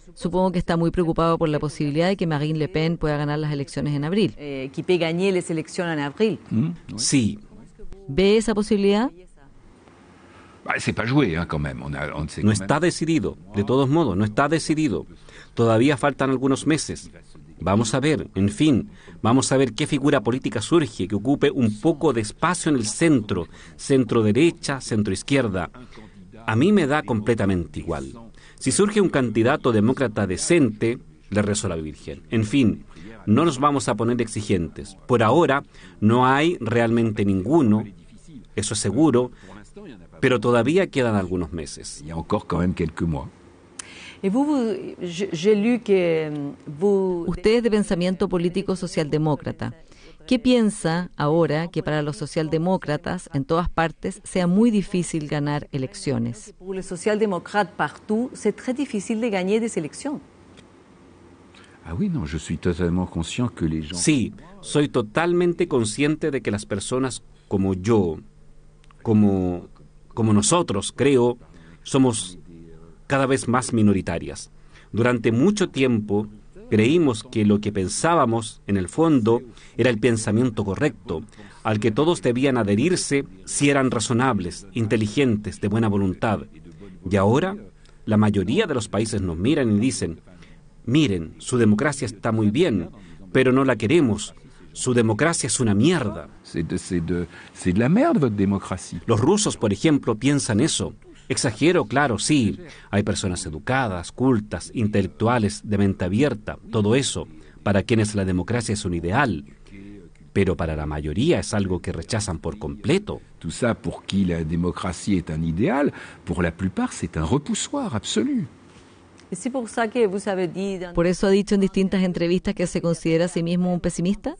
Supongo que está muy preocupado por la posibilidad de que Marine Le Pen pueda ganar las elecciones en abril. Sí. ¿Ve esa posibilidad? No está decidido, de todos modos, no está decidido. Todavía faltan algunos meses. Vamos a ver, en fin, vamos a ver qué figura política surge que ocupe un poco de espacio en el centro, centro-derecha, centro-izquierda. A mí me da completamente igual. Si surge un candidato demócrata decente, le rezo a la Virgen. En fin, no nos vamos a poner exigentes. Por ahora no hay realmente ninguno, eso es seguro, pero todavía quedan algunos meses. Usted es de pensamiento político socialdemócrata. ¿Qué piensa ahora que para los socialdemócratas en todas partes sea muy difícil ganar elecciones? Sí, soy totalmente consciente de que las personas como yo, como nosotros, creo, somos cada vez más minoritarias. Durante mucho tiempo creímos que lo que pensábamos, en el fondo, era el pensamiento correcto, al que todos debían adherirse si eran razonables, inteligentes, de buena voluntad. Y ahora, la mayoría de los países nos miran y dicen: miren, su democracia está muy bien, pero no la queremos. Su democracia es una mierda. Los rusos, por ejemplo, piensan eso. Exagero, claro, sí. Hay personas educadas, cultas, intelectuales, de mente abierta, todo eso, para quienes la democracia es un ideal. Pero para la mayoría es algo que rechazan por completo. Tout ça pour qui la démocratie est un idéal, pour la plupart c'est un repoussoir absolu. ¿Por eso ha dicho en distintas entrevistas que se considera a sí mismo un pesimista?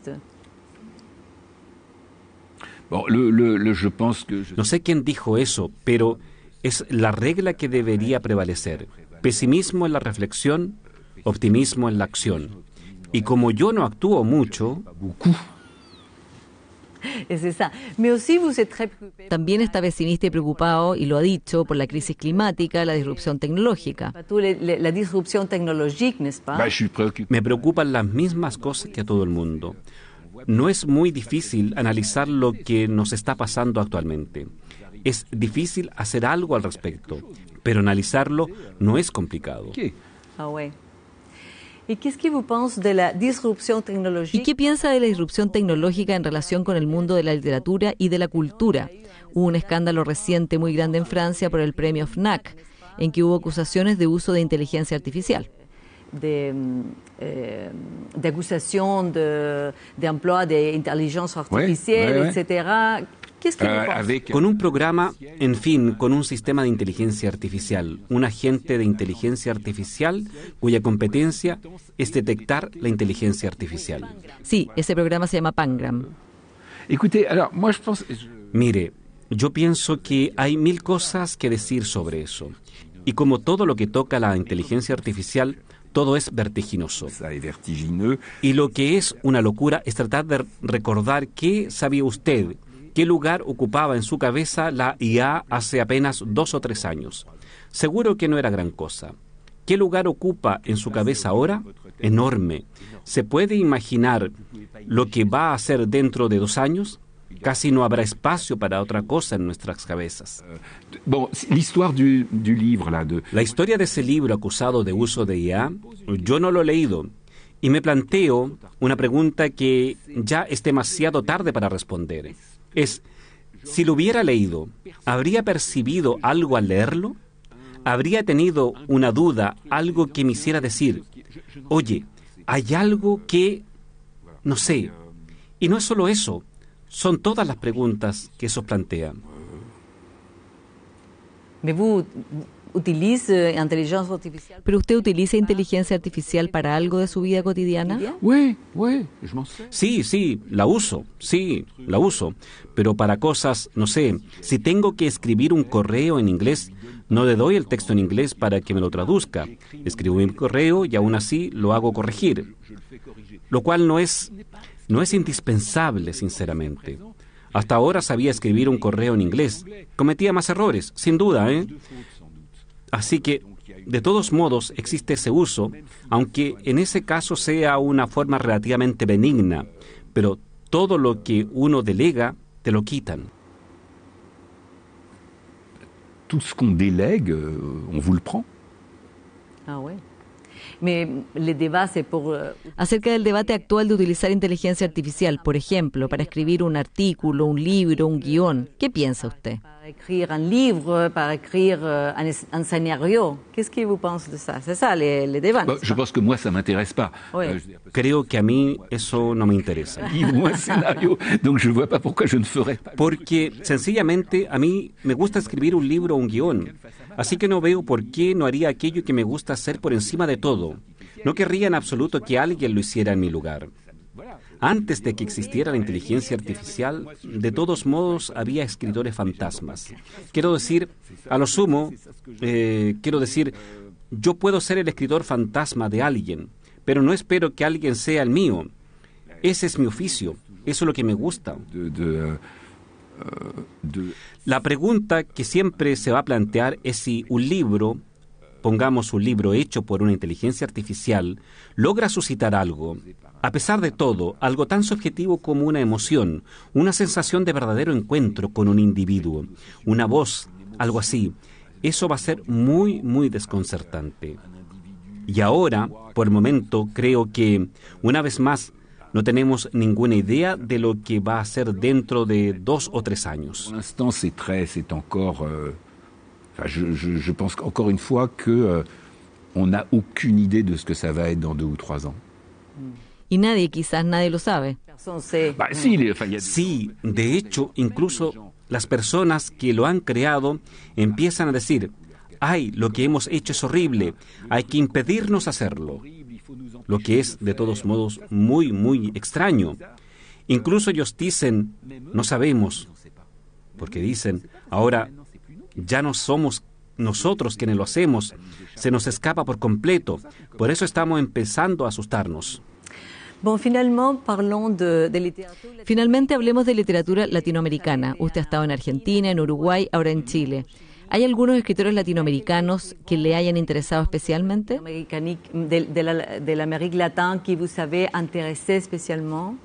No sé quién dijo eso, pero es la regla que debería prevalecer. Pesimismo en la reflexión, optimismo en la acción. Y como yo no actúo mucho... También está pesimista y preocupado, y lo ha dicho, por la crisis climática, la disrupción tecnológica. Me preocupan las mismas cosas que a todo el mundo. No es muy difícil analizar lo que nos está pasando actualmente. Es difícil hacer algo al respecto, pero analizarlo no es complicado. ¿Y qué piensa de la disrupción tecnológica en relación con el mundo de la literatura y de la cultura? Hubo un escándalo reciente muy grande en Francia por el premio FNAC, en que hubo acusaciones de uso de inteligencia artificial. De acusación de empleo de inteligencia artificial, etcétera. Con un programa, en fin, con un sistema de inteligencia artificial, un agente de inteligencia artificial cuya competencia es detectar la inteligencia artificial. Sí, ese programa se llama Pangram. Mire, yo pienso que hay mil cosas que decir sobre eso. Y como todo lo que toca la inteligencia artificial, todo es vertiginoso. Y lo que es una locura es tratar de recordar qué sabía usted, qué lugar ocupaba en su cabeza la IA hace apenas 2 o 3 años. Seguro que no era gran cosa. ¿Qué lugar ocupa en su cabeza ahora? Enorme. ¿Se puede imaginar lo que va a hacer dentro de 2 años? Casi no habrá espacio para otra cosa en nuestras cabezas. La historia de ese libro acusado de uso de IA, yo no lo he leído. Y me planteo una pregunta que ya es demasiado tarde para responder. Si lo hubiera leído, ¿habría percibido algo al leerlo? ¿Habría tenido una duda, algo que me hiciera decir, oye, hay algo que... no sé? Y no es solo eso, son todas las preguntas que eso plantea. ¿Pero usted utiliza inteligencia artificial para algo de su vida cotidiana? Sí, la uso, pero para cosas, no sé, si tengo que escribir un correo en inglés, no le doy el texto en inglés para que me lo traduzca. Escribo mi correo y aún así lo hago corregir, lo cual no es indispensable, sinceramente. Hasta ahora sabía escribir un correo en inglés. Cometía más errores, sin duda, Así que de todos modos existe ese uso, aunque en ese caso sea una forma relativamente benigna, pero todo lo que uno delega, te lo quitan. Tout ce qu'on délègue, on vous le prend. Ah, ouais. Acerca del debate actual de utilizar inteligencia artificial, por ejemplo, para escribir un artículo, un libro, un guión, ¿qué piensa usted? Para escribir un libro, para escribir un escenario. ¿Qué vous pensez de ça? C'est ça, les débats. Je pense que moi, ça m'intéresse pas. Oui. Creo que a mí eso no me interesa. Un escenario, donc je vois pas pourquoi je ne ferais pas. Porque sencillamente a mí me gusta escribir un libro o un guión. Así que no veo por qué no haría aquello que me gusta hacer por encima de todo. No querría en absoluto que alguien lo hiciera en mi lugar. Antes de que existiera la inteligencia artificial, de todos modos había escritores fantasmas. Quiero decir, a lo sumo, yo puedo ser el escritor fantasma de alguien, pero no espero que alguien sea el mío. Ese es mi oficio, eso es lo que me gusta. La pregunta que siempre se va a plantear es si un libro, pongamos un libro hecho por una inteligencia artificial, logra suscitar algo. A pesar de todo, algo tan subjetivo como una emoción, una sensación de verdadero encuentro con un individuo, una voz, algo así. Eso va a ser muy, muy desconcertante. Y ahora, por el momento, creo que, una vez más, no tenemos ninguna idea de lo que va a ser dentro de 2 o 3 años. Pour l'instant, c'est encore... je pense encore une fois que on n'a aucune idée de ce que ça va être dans 2 ou 3 ans. Y quizás nadie lo sabe. Sí, de hecho, incluso las personas que lo han creado empiezan a decir, ¡ay, lo que hemos hecho es horrible! Hay que impedirnos hacerlo. Lo que es, de todos modos, muy, muy extraño. Incluso ellos dicen, no sabemos, porque dicen, ahora ya no somos nosotros quienes lo hacemos, se nos escapa por completo, por eso estamos empezando a asustarnos. Finalmente hablemos de literatura latinoamericana. Usted ha estado en Argentina, en Uruguay, ahora en Chile. ¿Hay algunos escritores latinoamericanos que le hayan interesado especialmente? De la América Latina que vous avez intéressé spécialement?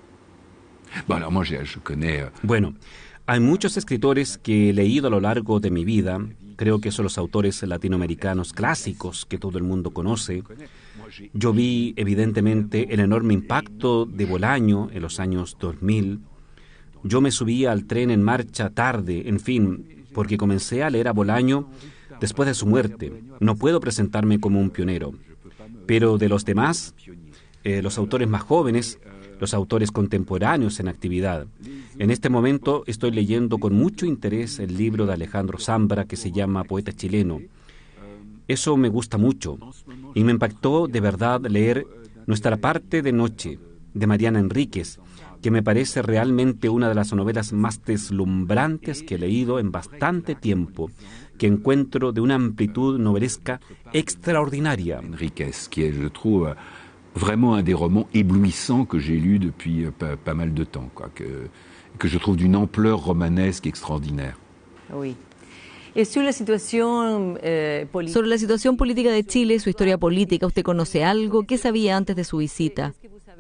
Bueno, hay muchos escritores que he leído a lo largo de mi vida. Creo que son los autores latinoamericanos clásicos que todo el mundo conoce. Yo vi, evidentemente, el enorme impacto de Bolaño en los años 2000. Yo me subí al tren en marcha tarde, en fin, porque comencé a leer a Bolaño después de su muerte. No puedo presentarme como un pionero. Pero de los demás, los autores más jóvenes, los autores contemporáneos en actividad. En este momento estoy leyendo con mucho interés el libro de Alejandro Zambra que se llama Poeta chileno. Eso me gusta mucho y me impactó de verdad leer Nuestra parte de noche de Mariana Enríquez, que me parece realmente una de las novelas más deslumbrantes que he leído en bastante tiempo, que encuentro de una amplitud novelesca extraordinaria. Enríquez, qui est, je trouve, vraiment un des romans éblouissants que j'ai lu depuis pas mal de temps, quoi, que je trouve d'une ampleur romanesque extraordinaire. Oui. Sobre la situación política de Chile, su historia política, ¿usted conoce algo? ¿Qué sabía antes de su visita?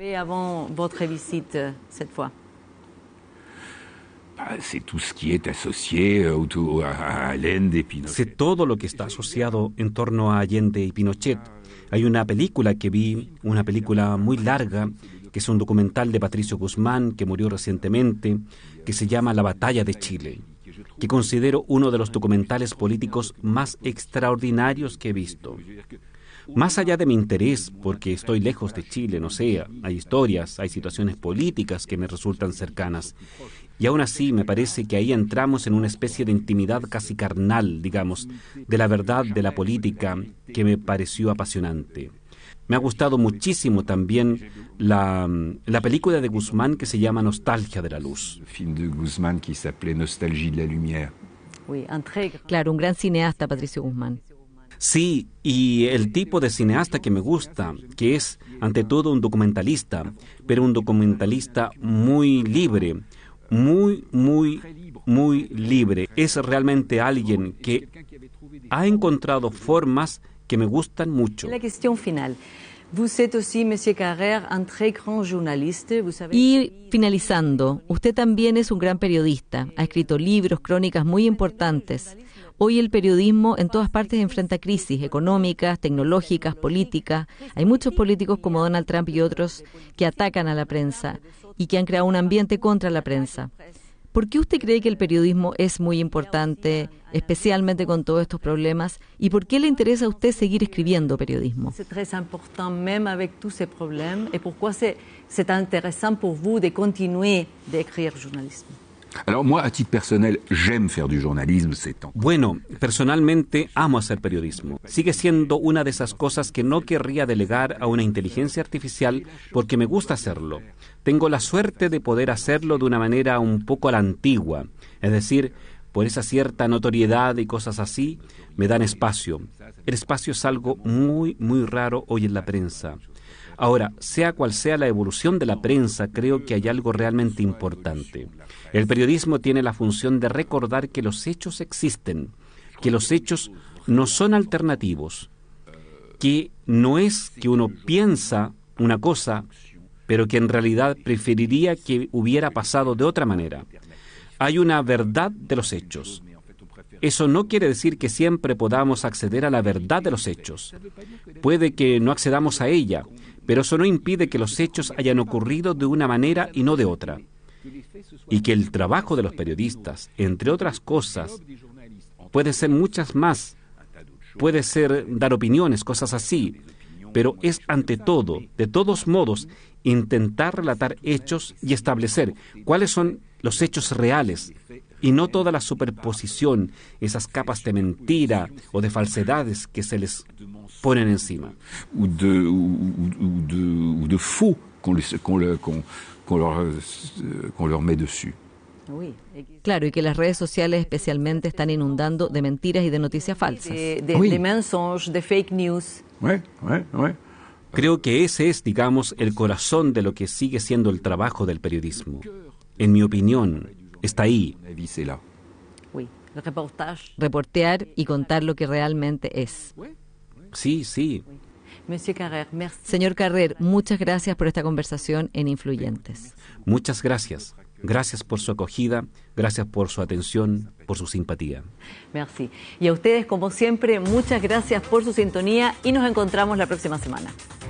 C'est tout ce qui est associé à Allende et Pinochet. Sé todo lo que está asociado en torno a Allende y Pinochet. Hay una película que vi, una película muy larga, que es un documental de Patricio Guzmán, que murió recientemente, que se llama La Batalla de Chile, que considero uno de los documentales políticos más extraordinarios que he visto. Más allá de mi interés, porque estoy lejos de Chile, no sé, hay historias, hay situaciones políticas que me resultan cercanas. Y aún así me parece que ahí entramos en una especie de intimidad casi carnal, digamos, de la verdad de la política, que me pareció apasionante. Me ha gustado muchísimo también la película de Guzmán que se llama Nostalgia de la Luz. Le film de Guzmán qui s'appelait Nostalgie de la Lumière. Claro, un gran cineasta, Patricio Guzmán. Sí, y el tipo de cineasta que me gusta, que es ante todo un documentalista, pero un documentalista muy libre, muy libre. Es realmente alguien que ha encontrado formas que me gustan mucho. La cuestión final. Vous êtes aussi, Monsieur Carrère, un très grand journaliste. Vous savez... Y finalizando, usted también es un gran periodista. Ha escrito libros, crónicas muy importantes. Hoy el periodismo en todas partes enfrenta crisis económicas, tecnológicas, políticas. Hay muchos políticos como Donald Trump y otros que atacan a la prensa y que han creado un ambiente contra la prensa. ¿Por qué usted cree que el periodismo es muy importante, especialmente con todos estos problemas? ¿Y por qué le interesa a usted seguir escribiendo periodismo? C'est très important, même avec tous ces problèmes. Et pourquoi c'est intéressant pour vous de continuer d'écrire journalisme? Alors moi, à titre personnel, j'aime faire du journalisme, c'est tant. Bueno, personalmente amo hacer periodismo. Sigue siendo una de esas cosas que no querría delegar a una inteligencia artificial porque me gusta hacerlo. Tengo la suerte de poder hacerlo de una manera un poco a la antigua, es decir, por esa cierta notoriedad y cosas así, me dan espacio. El espacio es algo muy, muy raro hoy en la prensa. Ahora, sea cual sea la evolución de la prensa, creo que hay algo realmente importante. El periodismo tiene la función de recordar que los hechos existen, que los hechos no son alternativos, que no es que uno piensa una cosa, pero que en realidad preferiría que hubiera pasado de otra manera. Hay una verdad de los hechos. Eso no quiere decir que siempre podamos acceder a la verdad de los hechos. Puede que no accedamos a ella, pero eso no impide que los hechos hayan ocurrido de una manera y no de otra. Y que el trabajo de los periodistas, entre otras cosas, puede ser muchas más. Puede ser dar opiniones, cosas así. Pero es ante todo, de todos modos, intentar relatar hechos y establecer cuáles son los hechos reales y no toda la superposición, esas capas de mentira o de falsedades que se les ponen encima. Ou de faux qu'on leur met dessus. Claro, y que las redes sociales especialmente están inundando de mentiras y de noticias falsas. De mensonges, de fake news. Ouais. Creo que ese es, digamos, el corazón de lo que sigue siendo el trabajo del periodismo. En mi opinión, está ahí. Reportear y contar lo que realmente es. Sí. Señor Carrère, muchas gracias por esta conversación en Influyentes. Muchas gracias. Gracias por su acogida, gracias por su atención, por su simpatía. Merci. Y a ustedes, como siempre, muchas gracias por su sintonía y nos encontramos la próxima semana.